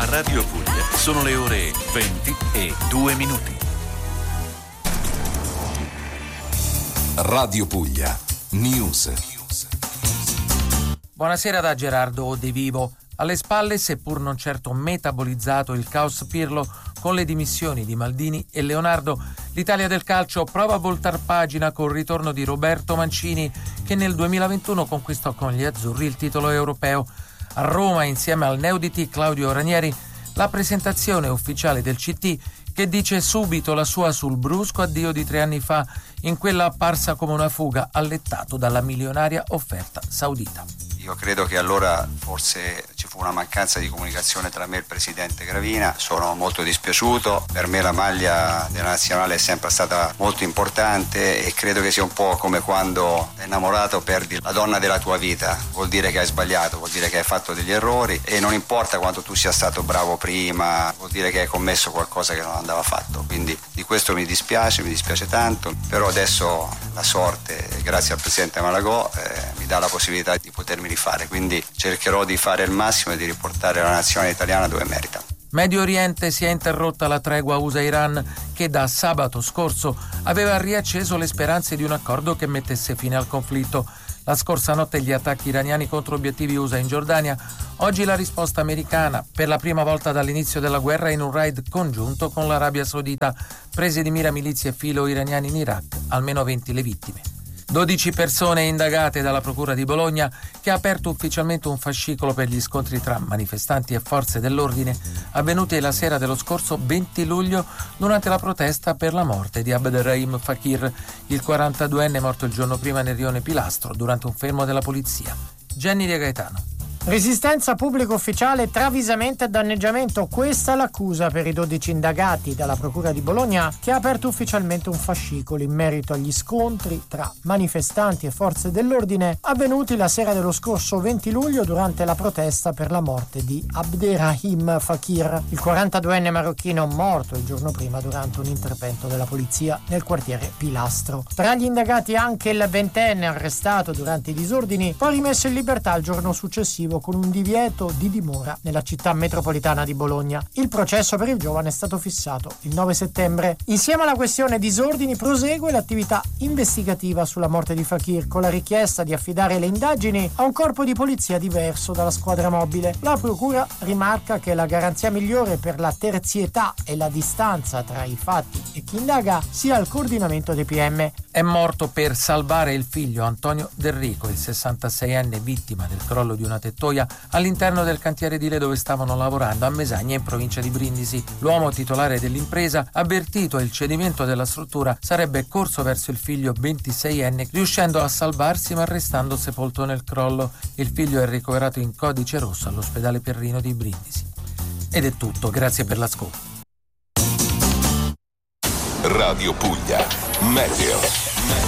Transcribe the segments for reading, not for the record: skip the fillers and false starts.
Radio Puglia sono le ore 20:02. Radio Puglia News. Buonasera da Gerardo De Vivo. Alle spalle, seppur non certo metabolizzato, il caos Pirlo con le dimissioni di Maldini e Leonardo, l'Italia del calcio prova a voltar pagina col ritorno di Roberto Mancini, che nel 2021 conquistò con gli azzurri il titolo europeo. A Roma, insieme al Neudit Claudio Ranieri, la presentazione ufficiale del CT, che dice subito la sua sul brusco addio di 3 anni fa, in quella apparsa come una fuga allettato dalla milionaria offerta saudita. Io credo che allora forse ci fu una mancanza di comunicazione tra me e il presidente Gravina, sono molto dispiaciuto, per me la maglia della nazionale è sempre stata molto importante e credo che sia un po' come quando innamorato perdi la donna della tua vita, vuol dire che hai sbagliato, vuol dire che hai fatto degli errori e non importa quanto tu sia stato bravo prima, vuol dire che hai commesso qualcosa che non andava fatto, quindi di questo mi dispiace tanto, però adesso la sorte, grazie al presidente Malagò, mi dà la possibilità di potermi rifare, quindi cercherò di fare il massimo e di riportare la nazione italiana dove merita. Medio Oriente, si è interrotta la tregua USA-Iran che da sabato scorso aveva riacceso le speranze di un accordo che mettesse fine al conflitto. La scorsa notte gli attacchi iraniani contro obiettivi USA in Giordania, oggi la risposta americana, per la prima volta dall'inizio della guerra in un raid congiunto con l'Arabia Saudita, prese di mira milizie filo-iraniane in Iraq, almeno 20 le vittime. 12 persone indagate dalla Procura di Bologna, che ha aperto ufficialmente un fascicolo per gli scontri tra manifestanti e forze dell'ordine avvenuti la sera dello scorso 20 luglio durante la protesta per la morte di Abderrahim Fakir, il 42enne morto il giorno prima nel rione Pilastro durante un fermo della polizia. Gianni De Gaetano. Resistenza pubblico ufficiale, travisamento e danneggiamento. Questa è l'accusa per i 12 indagati dalla Procura di Bologna, che ha aperto ufficialmente un fascicolo in merito agli scontri tra manifestanti e forze dell'ordine avvenuti la sera dello scorso 20 luglio durante la protesta per la morte di Abderrahim Fakir, il 42enne marocchino morto il giorno prima durante un intervento della polizia nel quartiere Pilastro. Tra gli indagati anche il 20enne arrestato durante i disordini, poi rimesso in libertà il giorno successivo con un divieto di dimora nella città metropolitana di Bologna. Il processo per il giovane è stato fissato il 9 settembre. Insieme alla questione disordini prosegue l'attività investigativa sulla morte di Fakir, con la richiesta di affidare le indagini a un corpo di polizia diverso dalla squadra mobile. La procura rimarca che la garanzia migliore per la terzietà e la distanza tra i fatti e chi indaga sia il coordinamento dei PM. È morto per salvare il figlio Antonio Del Rico, il 66enne vittima del crollo di una tettoia all'interno del cantiere edile dove stavano lavorando a Mesagna, in provincia di Brindisi. L'uomo titolare dell'impresa, avvertito il cedimento della struttura, sarebbe corso verso il figlio 26enne, riuscendo a salvarsi ma restando sepolto nel crollo. Il figlio è ricoverato in codice rosso all'ospedale Perrino di Brindisi. Ed è tutto, grazie per l'ascolto. Radio Puglia Meteo.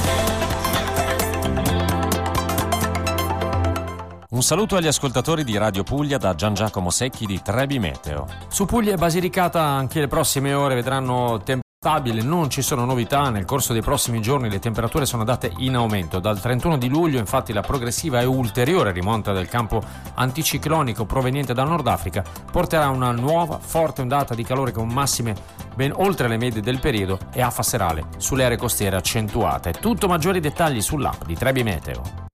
Un saluto agli ascoltatori di Radio Puglia da Gian Giacomo Secchi di Trebi Meteo. Su Puglia e Basilicata anche le prossime ore vedranno tempo stabile, non ci sono novità. Nel corso dei prossimi giorni le temperature sono andate in aumento. Dal 31 di luglio infatti la progressiva e ulteriore rimonta del campo anticiclonico proveniente dal Nord Africa porterà una nuova forte ondata di calore con massime ben oltre le medie del periodo e affa serale sulle aree costiere accentuate. Tutto maggiori dettagli sull'app di Trebi Meteo.